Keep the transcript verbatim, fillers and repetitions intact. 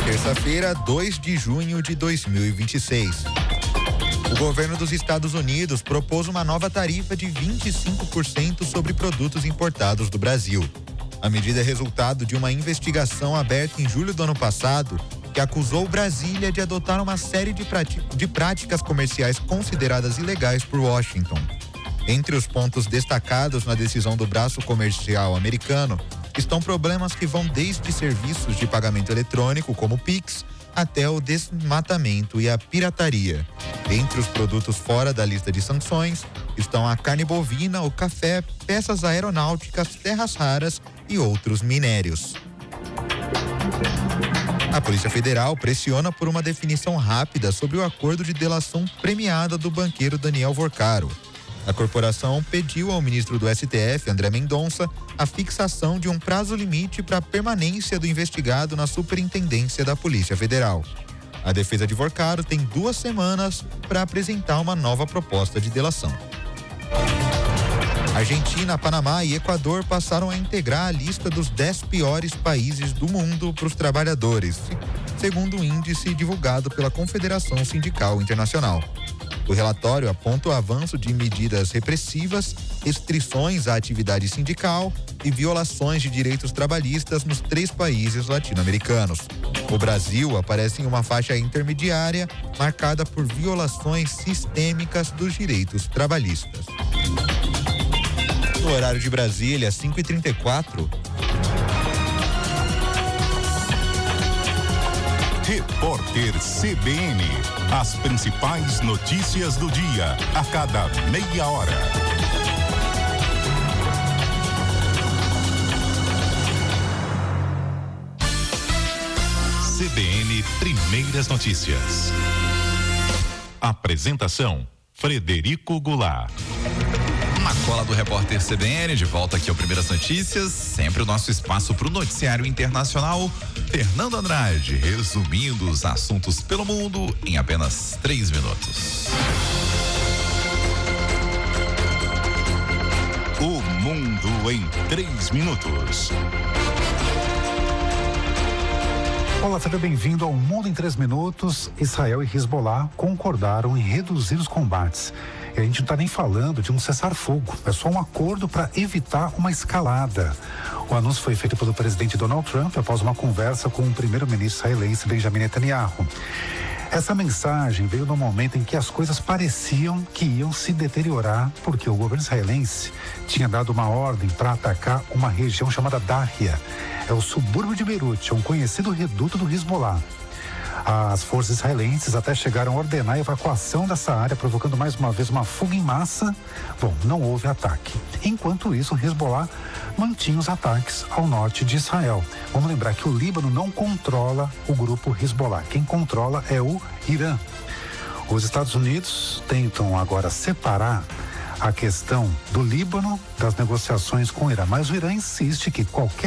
Terça-feira, dois de junho de dois mil e vinte e seis. O governo dos Estados Unidos propôs uma nova tarifa de vinte e cinco por cento sobre produtos importados do Brasil. A medida é resultado de uma investigação aberta em julho do ano passado que acusou Brasília de adotar uma série de, de práticas comerciais consideradas ilegais por Washington. Entre os pontos destacados na decisão do braço comercial americano estão problemas que vão desde serviços de pagamento eletrônico, como o Pix, até o desmatamento e a pirataria. Entre os produtos fora da lista de sanções estão a carne bovina, o café, peças aeronáuticas, terras raras e outros minérios. A Polícia Federal pressiona por uma definição rápida sobre o acordo de delação premiada do banqueiro Daniel Vorcaro. A corporação pediu ao ministro do S T F, André Mendonça, a fixação de um prazo limite para a permanência do investigado na Superintendência da Polícia Federal. A defesa de Vorcaro tem duas semanas para apresentar uma nova proposta de delação. Argentina, Panamá e Equador passaram a integrar a lista dos dez piores países do mundo para os trabalhadores, segundo o índice divulgado pela Confederação Sindical Internacional. O relatório aponta o avanço de medidas repressivas, restrições à atividade sindical e violações de direitos trabalhistas nos três países latino-americanos. O Brasil aparece em uma faixa intermediária marcada por violações sistêmicas dos direitos trabalhistas. No horário de Brasília, cinco e trinta e quatro. Repórter C B N. As principais notícias do dia, a cada meia hora. C B N Primeiras Notícias. Apresentação: Frederico Goulart. Na cola do repórter C B N, de volta aqui ao Primeiras Notícias, sempre o nosso espaço para o noticiário internacional. Fernando Andrade, resumindo os assuntos pelo mundo em apenas três minutos. O mundo em três minutos. Olá, seja bem-vindo ao Mundo em três minutos. Israel e Hezbollah concordaram em reduzir os combates. E a gente não está nem falando de um cessar-fogo, é só um acordo para evitar uma escalada. O anúncio foi feito pelo presidente Donald Trump após uma conversa com o primeiro-ministro israelense Benjamin Netanyahu. Essa mensagem veio no momento em que as coisas pareciam que iam se deteriorar, porque o governo israelense tinha dado uma ordem para atacar uma região chamada Dahia. É o subúrbio de Beirute, é um conhecido reduto do Hezbollah. As forças israelenses até chegaram a ordenar a evacuação dessa área, provocando mais uma vez uma fuga em massa. Bom, não houve ataque. Enquanto isso, o Hezbollah mantinha os ataques ao norte de Israel. Vamos lembrar que o Líbano não controla o grupo Hezbollah. Quem controla é o Irã. Os Estados Unidos tentam agora separar a questão do Líbano das negociações com o Irã, mas o Irã insiste que qualquer